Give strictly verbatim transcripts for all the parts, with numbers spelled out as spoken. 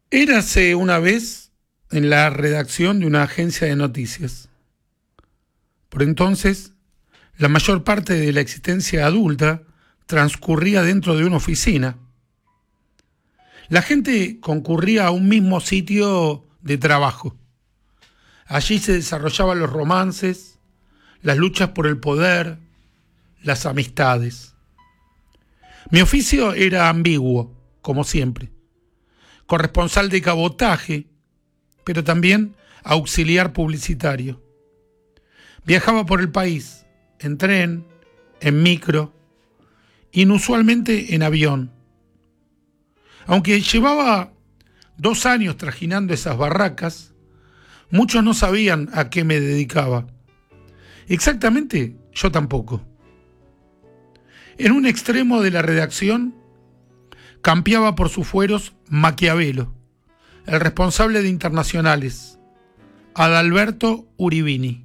Érase una vez en la redacción de una agencia de noticias. Por entonces, la mayor parte de la existencia adulta transcurría dentro de una oficina. La gente concurría a un mismo sitio de trabajo. Allí se desarrollaban los romances, las luchas por el poder, las amistades. Mi oficio era ambiguo, como siempre. Corresponsal de cabotaje, pero también auxiliar publicitario. Viajaba por el país, en tren, en micro, inusualmente en avión. Aunque llevaba dos años trajinando esas barracas, muchos no sabían a qué me dedicaba. Exactamente, yo tampoco. En un extremo de la redacción, campeaba por sus fueros Maquiavelo, el responsable de internacionales, Adalberto Uribini.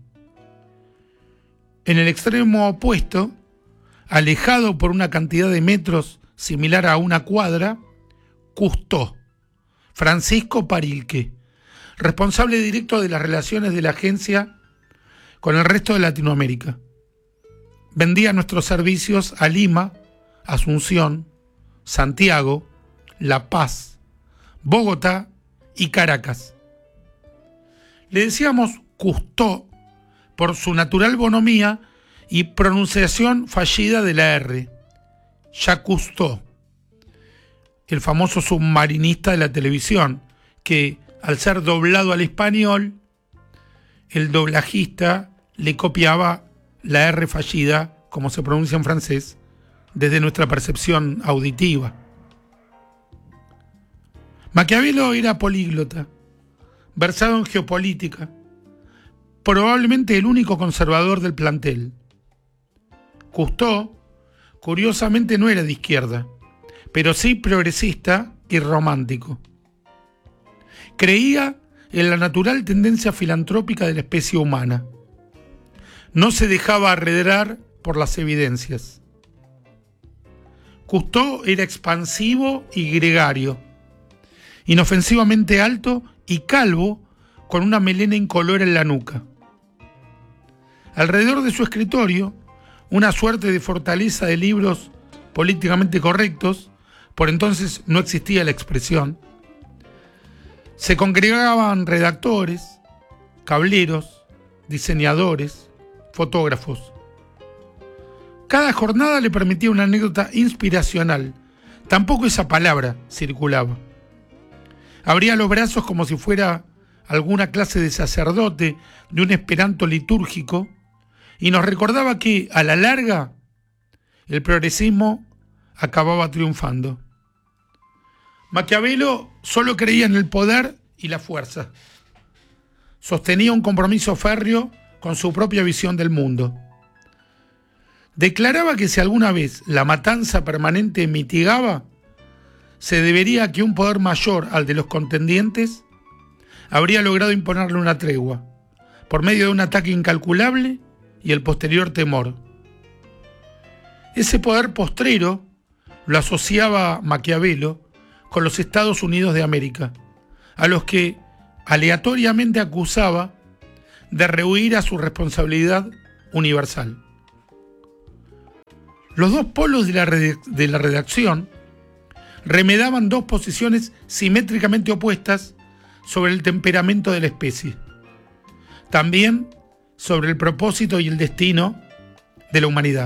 En el extremo opuesto, alejado por una cantidad de metros similar a una cuadra, Cousteau, Francisco Parilque, responsable directo de las relaciones de la agencia con el resto de Latinoamérica. Vendía nuestros servicios a Lima, Asunción, Santiago, La Paz, Bogotá y Caracas. Le decíamos Cousteau por su natural bonomía y pronunciación fallida de la R. Jacques Cousteau, el famoso submarinista de la televisión, que al ser doblado al español, el doblajista le copiaba la R fallida, como se pronuncia en francés, desde nuestra percepción auditiva. Maquiavelo era políglota, versado en geopolítica, probablemente el único conservador del plantel. Cousteau, curiosamente, no era de izquierda, pero sí progresista y romántico. Creía en la natural tendencia filantrópica de la especie humana. No se dejaba arredrar por las evidencias. Cousteau era expansivo y gregario, inofensivamente alto y calvo, con una melena incolora en la nuca. Alrededor de su escritorio, una suerte de fortaleza de libros políticamente correctos, por entonces no existía la expresión, se congregaban redactores, cableros, diseñadores, fotógrafos. Cada jornada le permitía una anécdota inspiracional. Tampoco esa palabra circulaba. Abría los brazos como si fuera alguna clase de sacerdote de un esperanto litúrgico y nos recordaba que, a la larga, el progresismo acababa triunfando. Maquiavelo solo creía en el poder y la fuerza. Sostenía un compromiso férreo con su propia visión del mundo. Declaraba que si alguna vez la matanza permanente mitigaba, se debería a que un poder mayor al de los contendientes habría logrado imponerle una tregua, por medio de un ataque incalculable y el posterior temor. Ese poder postrero lo asociaba Maquiavelo con los Estados Unidos de América, a los que aleatoriamente acusaba de rehuir a su responsabilidad universal. Los dos polos de la, redac- de la redacción remedaban dos posiciones simétricamente opuestas sobre el temperamento de la especie, también sobre el propósito y el destino de la humanidad.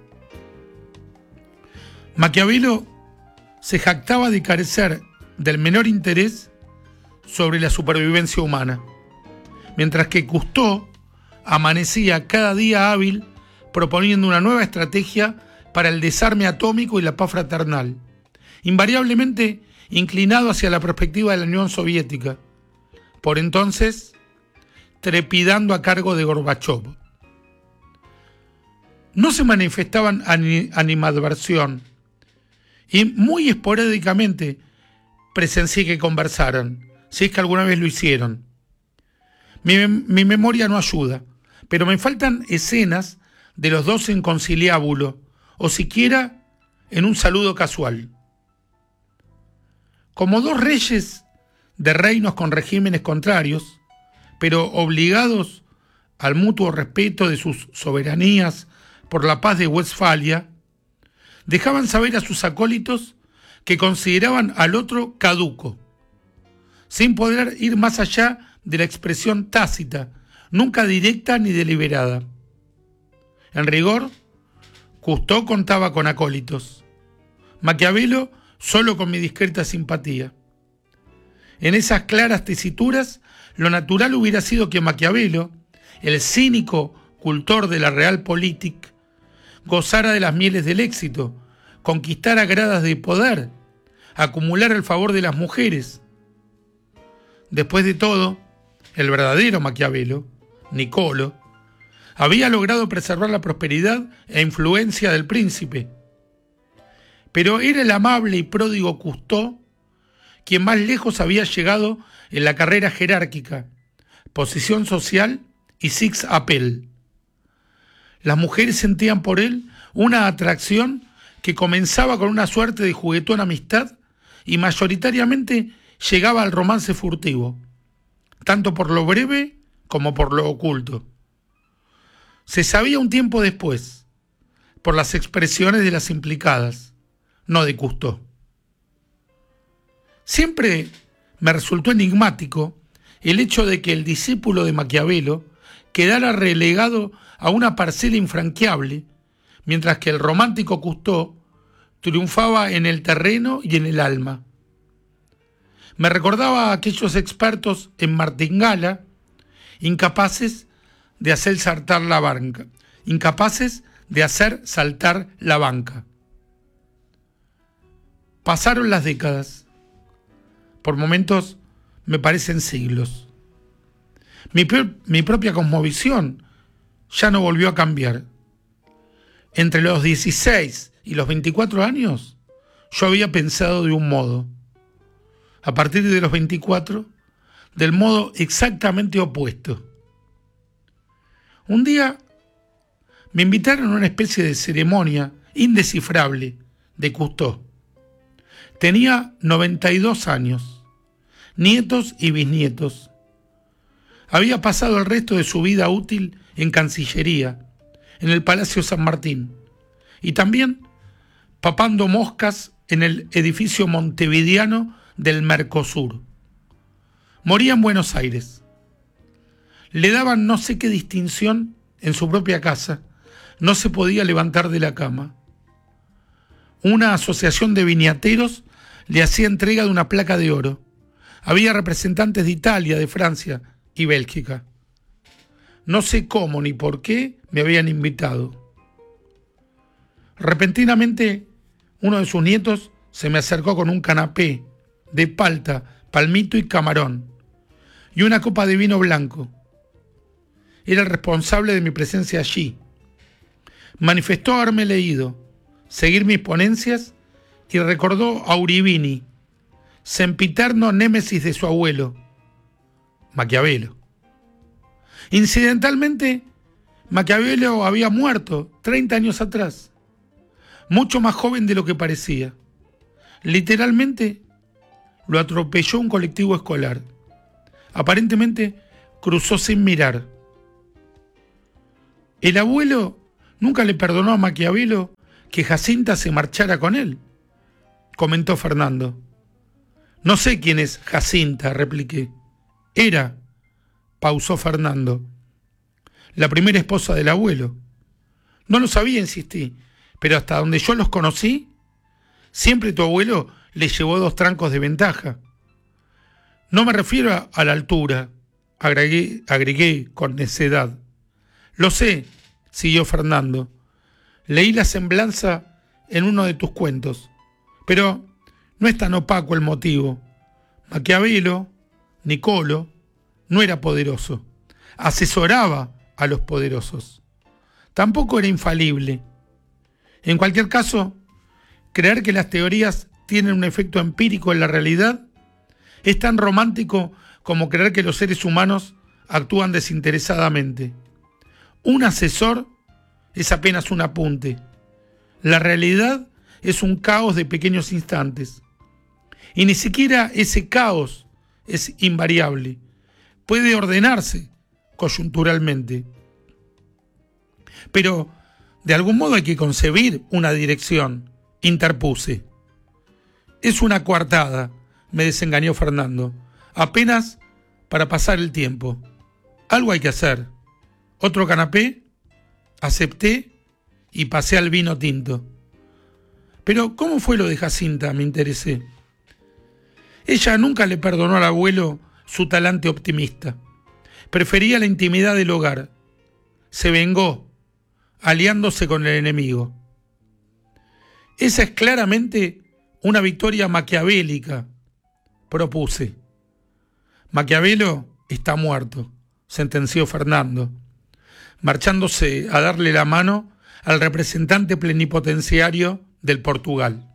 Maquiavelo se jactaba de carecer del menor interés sobre la supervivencia humana, mientras que Cousteau amanecía cada día hábil proponiendo una nueva estrategia para el desarme atómico y la paz fraternal, invariablemente inclinado hacia la perspectiva de la Unión Soviética, por entonces trepidando a cargo de Gorbachov. No se manifestaban animadversión y muy esporádicamente presencié que conversaran, si es que alguna vez lo hicieron. Mi, mi memoria no ayuda, pero me faltan escenas de los dos en conciliábulo, o siquiera en un saludo casual. Como dos reyes de reinos con regímenes contrarios, pero obligados al mutuo respeto de sus soberanías por la paz de Westfalia, dejaban saber a sus acólitos que consideraban al otro caduco, sin poder ir más allá de la expresión tácita, nunca directa ni deliberada. En rigor, Cousteau contaba con acólitos, Maquiavelo solo con mi discreta simpatía. En esas claras tesituras, lo natural hubiera sido que Maquiavelo, el cínico cultor de la Realpolitik, gozara de las mieles del éxito, conquistara gradas de poder, acumulara el favor de las mujeres. Después de todo, el verdadero Maquiavelo, Niccolo, había logrado preservar la prosperidad e influencia del príncipe. Pero era el amable y pródigo Cousteau quien más lejos había llegado en la carrera jerárquica, posición social y six appel. Las mujeres sentían por él una atracción que comenzaba con una suerte de juguetón amistad y mayoritariamente llegaba al romance furtivo, tanto por lo breve como por lo oculto. Se sabía un tiempo después, por las expresiones de las implicadas, no de Cousteau. Siempre me resultó enigmático el hecho de que el discípulo de Maquiavelo quedara relegado a una parcela infranqueable, mientras que el romántico Cousteau triunfaba en el terreno y en el alma. Me recordaba a aquellos expertos en martingala, incapaces de hacer saltar la banca, incapaces de hacer saltar la banca. Pasaron las décadas. Por momentos me parecen siglos. Mi, mi propia cosmovisión ya no volvió a cambiar. Entre los dieciséis y los veinticuatro años, yo había pensado de un modo. A partir de los veinticuatro, del modo exactamente opuesto. Un día me invitaron a una especie de ceremonia indescifrable de Cousteau. Tenía noventa y dos años, nietos y bisnietos. Había pasado el resto de su vida útil en Cancillería, en el Palacio San Martín, y también papando moscas en el edificio montevideano del Mercosur. Moría en Buenos Aires. Le daban no sé qué distinción en su propia casa, no se podía levantar de la cama. Una asociación de viñateros le hacía entrega de una placa de oro. Había representantes de Italia, de Francia y Bélgica. No sé cómo ni por qué me habían invitado. Repentinamente, uno de sus nietos se me acercó con un canapé de palta, palmito y camarón, y una copa de vino blanco. Era el responsable de mi presencia allí. Manifestó haberme leído, seguir mis ponencias y recordó a Uribini, sempiterno némesis de su abuelo, Maquiavelo. Incidentalmente, Maquiavelo había muerto treinta años atrás, mucho más joven de lo que parecía. Literalmente, lo atropelló un colectivo escolar. Aparentemente, cruzó sin mirar. El abuelo nunca le perdonó a Maquiavelo que Jacinta se marchara con él, comentó Fernando. No sé quién es Jacinta, repliqué. Era, pausó Fernando, la primera esposa del abuelo. No lo sabía, insistí, pero hasta donde yo los conocí, siempre tu abuelo le llevó dos trancos de ventaja. No me refiero a la altura, agregué, agregué con necedad. Lo sé, siguió Fernando. Leí la semblanza en uno de tus cuentos, pero no es tan opaco el motivo. Maquiavelo, Niccolo, no era poderoso. Asesoraba a los poderosos. Tampoco era infalible. En cualquier caso, creer que las teorías tienen un efecto empírico en la realidad es tan romántico como creer que los seres humanos actúan desinteresadamente. Un asesor es apenas un apunte. La realidad es un caos de pequeños instantes. Y ni siquiera ese caos es invariable. Puede ordenarse coyunturalmente. Pero de algún modo hay que concebir una dirección. Interpuse. Es una coartada, me desengañó Fernando. Apenas para pasar el tiempo. Algo hay que hacer. ¿Otro canapé? Acepté y pasé al vino tinto. Pero, ¿cómo fue lo de Jacinta? Me interesé. Ella nunca le perdonó al abuelo su talante optimista. Prefería la intimidad del hogar. Se vengó, aliándose con el enemigo. Esa es claramente una victoria maquiavélica, propuse. Maquiavelo está muerto, sentenció Fernando, marchándose a darle la mano al representante plenipotenciario del Portugal.